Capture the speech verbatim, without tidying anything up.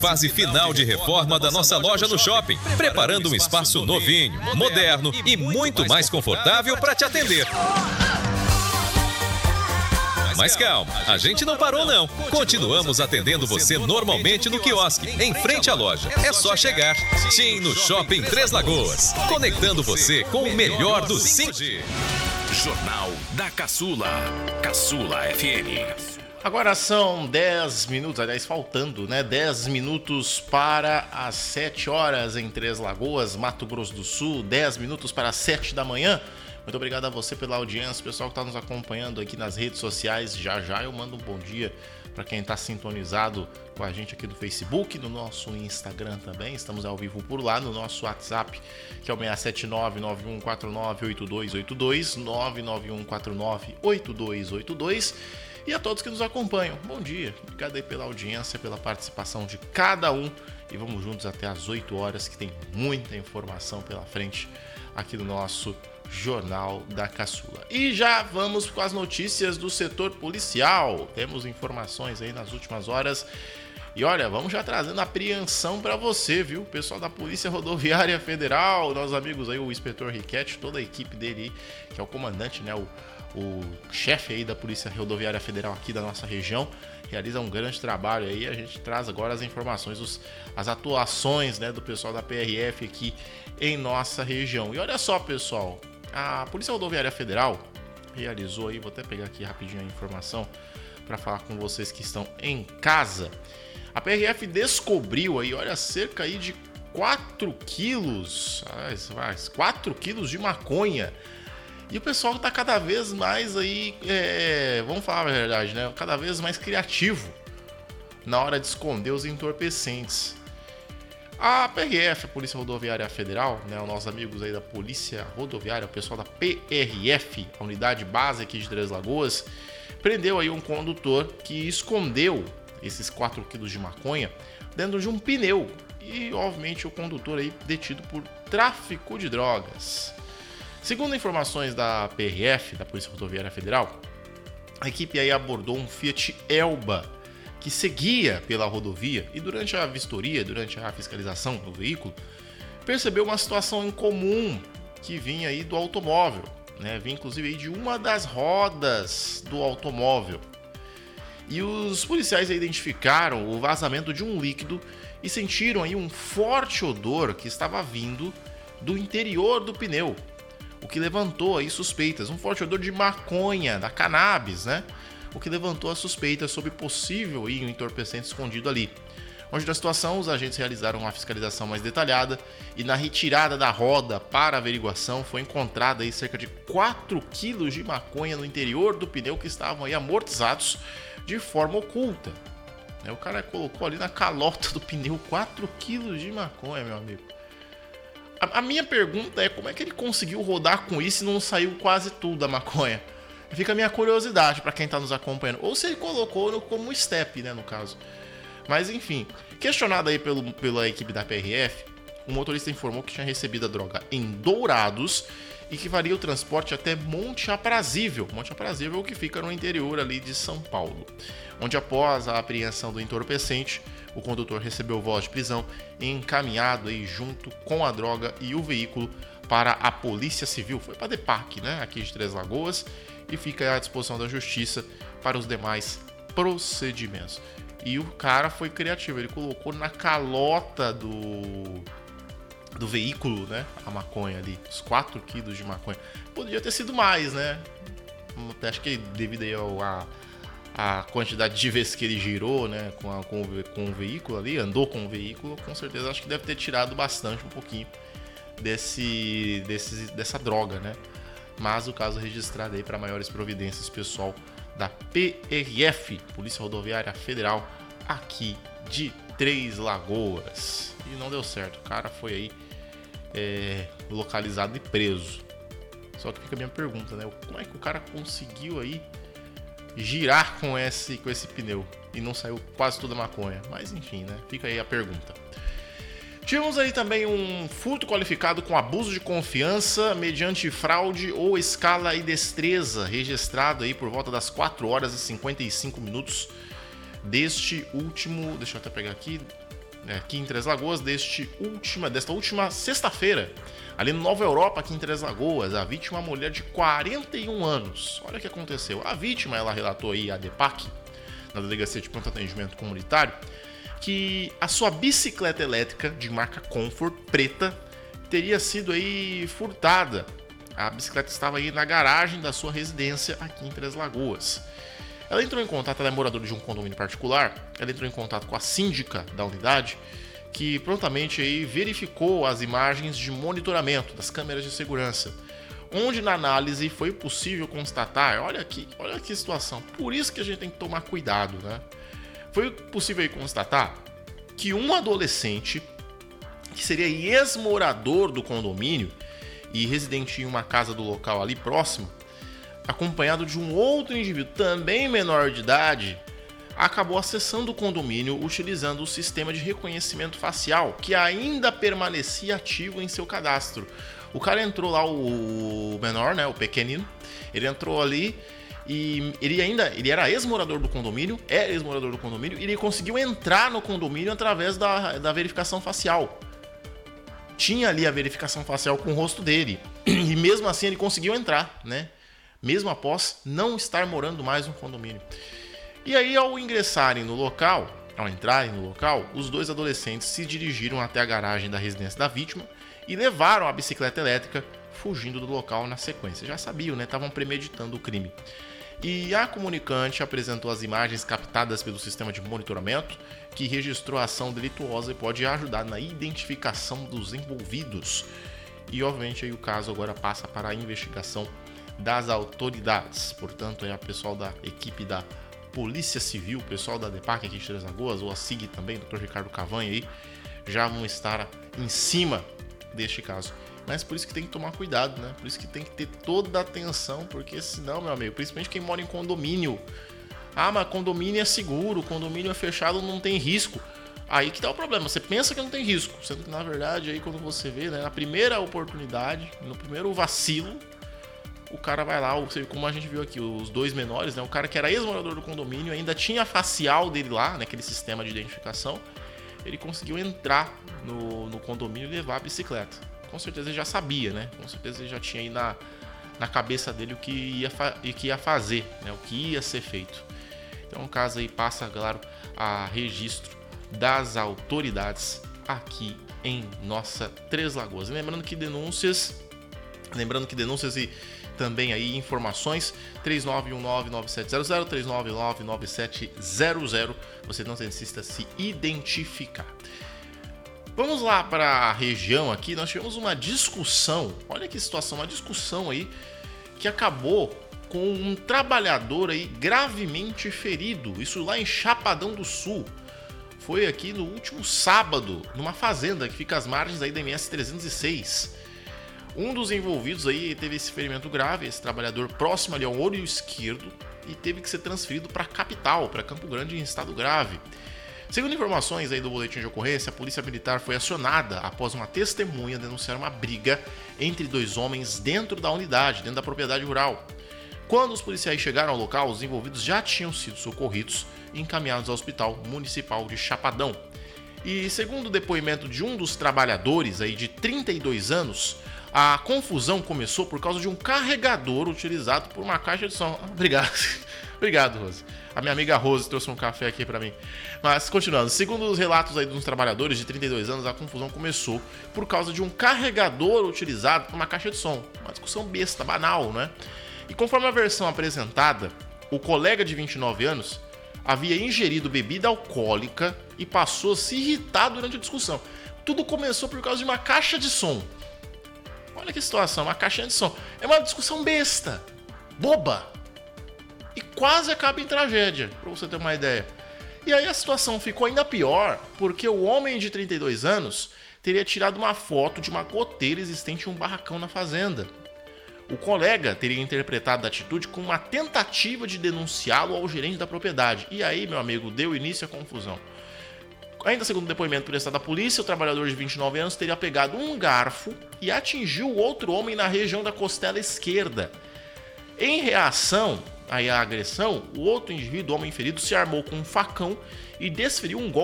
Fase final de reforma da nossa loja no shopping, preparando um espaço novinho, moderno e muito mais confortável para te atender. Mas calma, a gente não parou não. Continuamos atendendo você normalmente no quiosque, em frente à loja. É só chegar. Tim no Shopping Três Lagoas, conectando você com o melhor do cinco G. Jornal da Caçula. Caçula F M. Agora são dez minutos, aliás, faltando, né? dez minutos para as sete horas em Três Lagoas, Mato Grosso do Sul. dez minutos para as sete da manhã. Muito obrigado a você pela audiência, pessoal que está nos acompanhando aqui nas redes sociais. Já já eu mando um bom dia para quem está sintonizado com a gente aqui do Facebook, no nosso Instagram também. Estamos ao vivo por lá, no nosso WhatsApp, que é o seis sete nove, nove um quatro nove, oito dois oito dois, nove nove um quatro nove, oito dois oito dois. E a todos que nos acompanham, bom dia. Obrigado aí pela audiência, pela participação de cada um. E vamos juntos até às oito horas, que tem muita informação pela frente aqui no nosso Jornal da Caçula. E já vamos com as notícias do setor policial. Temos informações aí nas últimas horas. E olha, vamos já trazendo apreensão para você, viu? O pessoal da Polícia Rodoviária Federal, nossos amigos aí, o inspetor Riquete, toda a equipe dele aí, que é o comandante, né? O, o chefe aí da Polícia Rodoviária Federal aqui da nossa região, realiza um grande trabalho aí. A gente traz agora as informações, os, as atuações, né, do pessoal da P R F aqui em nossa região. E olha só, pessoal, a Polícia Rodoviária Federal realizou aí, vou até pegar aqui rapidinho a informação para falar com vocês que estão em casa. A P R F descobriu aí, olha, cerca aí de quatro quilos, quatro quilos de maconha. E o pessoal tá cada vez mais aí, é, vamos falar a verdade, né? Cada vez mais criativo na hora de esconder os entorpecentes. A P R F, a Polícia Rodoviária Federal, né, os nossos amigos aí da Polícia Rodoviária, o pessoal da P R F, a unidade base aqui de Três Lagoas, prendeu aí um condutor que escondeu esses quatro quilos de maconha dentro de um pneu. E, obviamente, o condutor aí detido por tráfico de drogas. Segundo informações da P R F, da Polícia Rodoviária Federal, a equipe aí abordou um Fiat Elba que seguia pela rodovia e durante a vistoria, durante a fiscalização do veículo, percebeu uma situação incomum que vinha aí do automóvel, né? Vinha inclusive aí de uma das rodas do automóvel. E os policiais identificaram o vazamento de um líquido e sentiram aí um forte odor que estava vindo do interior do pneu, o que levantou aí suspeitas, um forte odor de maconha, da cannabis, né? O que levantou as suspeitas sobre possível aí, um entorpecente escondido ali. Onde da situação, os agentes realizaram uma fiscalização mais detalhada e na retirada da roda para averiguação foi encontrada aí cerca de quatro quilos de maconha no interior do pneu que estavam aí amortizados de forma oculta. O cara colocou ali na calota do pneu quatro quilos de maconha, meu amigo. A, a minha pergunta é como é que ele conseguiu rodar com isso e não saiu quase tudo da maconha? Fica a minha curiosidade para quem está nos acompanhando. Ou se ele colocou no, como step, né, no caso. Mas enfim, questionado aí pelo, pela equipe da P R F, o motorista informou que tinha recebido a droga em Dourados e que faria o transporte até Monte Aprazível. Monte Aprazível que fica no interior ali de São Paulo. Onde após a apreensão do entorpecente, o condutor recebeu voz de prisão e encaminhado aí junto com a droga e o veículo para a Polícia Civil. Foi para a DEPAC, né, aqui de Três Lagoas, e fica à disposição da Justiça para os demais procedimentos. E o cara foi criativo, ele colocou na calota do, do veículo, né, a maconha ali, os quatro quilos de maconha. Poderia ter sido mais, né? Acho que devido aí ao, a, a quantidade de vezes que ele girou, né, com, a, com, o, com o veículo ali, andou com o veículo, com certeza acho que deve ter tirado bastante, um pouquinho desse, desse, dessa droga, né? Mas o caso registrado aí para maiores providências, pessoal da P R F, Polícia Rodoviária Federal, aqui de Três Lagoas. E não deu certo, o cara foi aí é, localizado e preso. Só que fica a minha pergunta, né? Como é que o cara conseguiu aí girar com esse, com esse pneu e não saiu quase toda a maconha? Mas enfim, né? Fica aí a pergunta. Tivemos aí também um furto qualificado com abuso de confiança mediante fraude ou escala e destreza, registrado aí por volta das quatro horas e cinquenta e cinco minutos deste último, deixa eu até pegar aqui, né, aqui em Três Lagoas deste última, desta última sexta-feira, ali no Nova Europa, aqui em Três Lagoas. A vítima é uma mulher de quarenta e um anos. Olha o que aconteceu. A vítima, ela relatou aí à DEPAC, na Delegacia de Pronto Atendimento Comunitário, que a sua bicicleta elétrica de marca Comfort, preta, teria sido aí furtada. A bicicleta estava aí na garagem da sua residência aqui em Três Lagoas. Ela entrou em contato, ela é moradora de um condomínio particular, ela entrou em contato com a síndica da unidade, que prontamente aí verificou as imagens de monitoramento das câmeras de segurança, onde na análise foi possível constatar, olha aqui, olha que situação, por isso que a gente tem que tomar cuidado, né? Foi possível aí constatar que um adolescente, que seria ex-morador do condomínio e residente em uma casa do local ali próximo, acompanhado de um outro indivíduo também menor de idade, acabou acessando o condomínio utilizando o sistema de reconhecimento facial, que ainda permanecia ativo em seu cadastro. O cara entrou lá, o menor, né, o pequenino, ele entrou ali e ele ainda, ele era ex-morador do condomínio, é ex-morador do condomínio, e ele conseguiu entrar no condomínio através da, da verificação facial. Tinha ali a verificação facial com o rosto dele, e mesmo assim ele conseguiu entrar, né? Mesmo após não estar morando mais no condomínio. E aí, ao ingressarem no local, ao entrarem no local, os dois adolescentes se dirigiram até a garagem da residência da vítima e levaram a bicicleta elétrica, fugindo do local na sequência. Já sabiam, né? Estavam premeditando o crime. E a comunicante apresentou as imagens captadas pelo sistema de monitoramento, que registrou a ação delituosa e pode ajudar na identificação dos envolvidos. E, obviamente, aí o caso agora passa para a investigação das autoridades. Portanto, é a pessoal da equipe da Polícia Civil, o pessoal da DEPAC aqui de Três Lagoas, ou a SIG também, doutor Ricardo Cavanha aí, já vão estar em cima deste caso. Mas por isso que tem que tomar cuidado, né? Por isso que tem que ter toda a atenção, porque senão, meu amigo, principalmente quem mora em condomínio, ah, mas condomínio é seguro, condomínio é fechado, não tem risco. Aí que tá o problema, você pensa que não tem risco, sendo que na verdade aí quando você vê, né, na primeira oportunidade, no primeiro vacilo, o cara vai lá, como a gente viu aqui, os dois menores, né? O cara que era ex-morador do condomínio, ainda tinha a facial dele lá, naquele sistema de identificação. Ele conseguiu entrar no, no condomínio e levar a bicicleta. Com certeza ele já sabia, né? Com certeza ele já tinha aí na, na cabeça dele o que ia, fa- o que ia fazer, né? O que ia ser feito. Então o caso aí passa, claro, a registro das autoridades aqui em nossa Três Lagoas. E lembrando que denúncias, lembrando que denúncias e também aí informações, três nove um nove nove sete zero zero, três nove nove nove sete zero zero, você não necessita se identificar. Vamos lá para a região aqui, nós tivemos uma discussão, olha que situação, uma discussão aí que acabou com um trabalhador aí gravemente ferido, isso lá em Chapadão do Sul. Foi aqui no último sábado, numa fazenda que fica às margens aí da M S trezentos e seis. Um dos envolvidos aí teve esse ferimento grave, esse trabalhador próximo ali ao olho esquerdo, e teve que ser transferido para a capital, para Campo Grande, em estado grave. Segundo informações aí do boletim de ocorrência, a polícia militar foi acionada após uma testemunha denunciar uma briga entre dois homens dentro da unidade, dentro da propriedade rural. Quando os policiais chegaram ao local, os envolvidos já tinham sido socorridos e encaminhados ao Hospital Municipal de Chapadão. E segundo o depoimento de um dos trabalhadores aí de trinta e dois anos, a confusão começou por causa de um carregador utilizado por uma caixa de som. Obrigado. Obrigado, Rose. A minha amiga Rose trouxe um café aqui pra mim. Mas, continuando. Segundo os relatos aí dos trabalhadores de trinta e dois anos, a confusão começou por causa de um carregador utilizado por uma caixa de som. Uma discussão besta, banal, né? E conforme a versão apresentada, o colega de vinte e nove anos havia ingerido bebida alcoólica e passou a se irritar durante a discussão. Tudo começou por causa de uma caixa de som. Olha que situação, uma caixinha de som. É uma discussão besta, boba, e quase acaba em tragédia, pra você ter uma ideia. E aí a situação ficou ainda pior, porque o homem de trinta e dois anos teria tirado uma foto de uma goteira existente em um barracão na fazenda. O colega teria interpretado a atitude como uma tentativa de denunciá-lo ao gerente da propriedade. E aí, meu amigo, deu início à confusão. Ainda segundo o depoimento prestado à polícia, o trabalhador de vinte e nove anos teria pegado um garfo e atingiu o outro homem na região da costela esquerda. Em reação à agressão, o outro indivíduo, o homem ferido, se armou com um facão e desferiu um golpe